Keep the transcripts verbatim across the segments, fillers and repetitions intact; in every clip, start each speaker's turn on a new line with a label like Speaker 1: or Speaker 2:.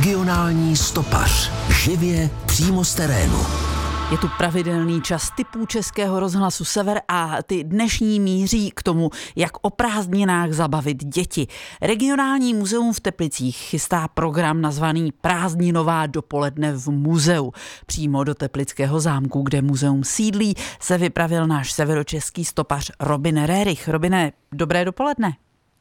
Speaker 1: Regionální stopař. Živě přímo z terénu.
Speaker 2: Je tu pravidelný čas tipů Českého rozhlasu Sever a ty dnešní míří k tomu, jak o prázdninách zabavit děti. Regionální muzeum v Teplicích chystá program nazvaný Prázdninová dopoledne v muzeu. Přímo do Teplického zámku, kde muzeum sídlí, se vypravil náš severočeský stopař Robin Rerich. Robine, dobré dopoledne.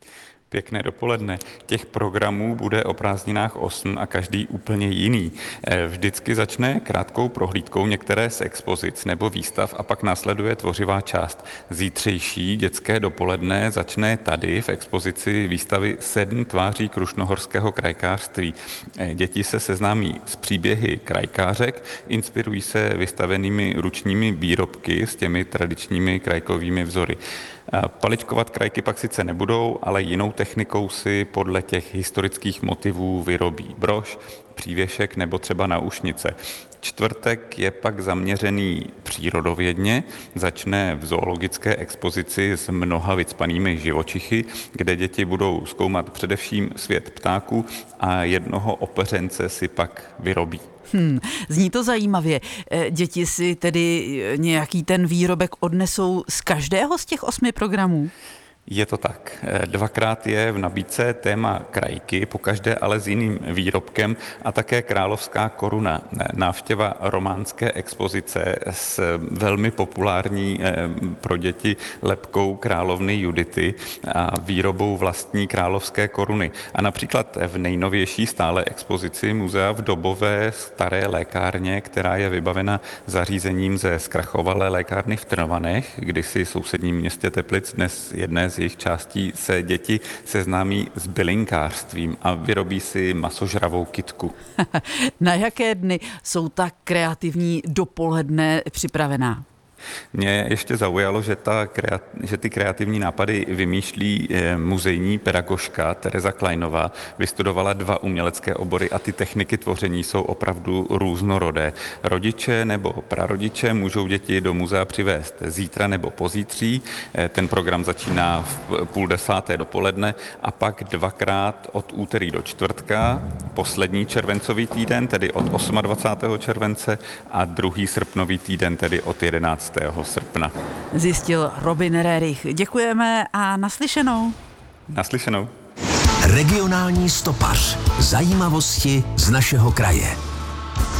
Speaker 3: Pěkné dopoledne. Těch programů bude o prázdninách osm a každý úplně jiný. Vždycky začne krátkou prohlídkou některé z expozic nebo výstav a pak následuje tvořivá část. Zítřejší dětské dopoledne začne tady v expozici výstavy Sedm tváří krušnohorského krajkářství. Děti se seznámí s příběhy krajkářek, inspirují se vystavenými ručními výrobky s těmi tradičními krajkovými vzory. Paličkovat krajky pak sice nebudou, ale jinou technikou si podle těch historických motivů vyrobí brož, přívěšek nebo třeba náušnice. Čtvrtek je pak zaměřený přírodovědně, začne v zoologické expozici s mnoha vycpanými živočichy, kde děti budou zkoumat především svět ptáků a jednoho opeřence si pak vyrobí.
Speaker 2: Hmm, zní to zajímavě. Děti si tedy nějaký ten výrobek odnesou z každého z těch osmi programů?
Speaker 3: Je to tak. Dvakrát je v nabídce téma krajky, pokaždé ale s jiným výrobkem a také královská koruna. Návštěva románské expozice s velmi populární pro děti lebkou královny Judity a výrobou vlastní královské koruny. A například v nejnovější stále expozici muzea v dobové staré lékárně, která je vybavena zařízením ze zkrachovalé lékárny v Trnovanech, kdysi sousedním městě Teplic, dnes jedné z jejich částí se děti seznámí s bylinkářstvím a vyrobí si masožravou kytku.
Speaker 2: Na jaké dny jsou tak kreativní dopoledne připravená?
Speaker 3: Mě ještě zaujalo, že, ta, že ty kreativní nápady vymýšlí muzejní pedagožka Tereza Kleinová. Vystudovala dva umělecké obory a ty techniky tvoření jsou opravdu různorodé. Rodiče nebo prarodiče můžou děti do muzea přivést zítra nebo pozítří. Ten program začíná v půl desáté dopoledne a pak dvakrát od úterý do čtvrtka, poslední červencový týden, tedy od dvacátého osmého července a druhý srpnový týden, tedy od jedenáctého srpna.
Speaker 2: Zjistil Robin Rerich. Děkujeme a naslyšenou.
Speaker 3: Naslyšenou.
Speaker 1: Regionální stopař. Zajímavosti z našeho kraje.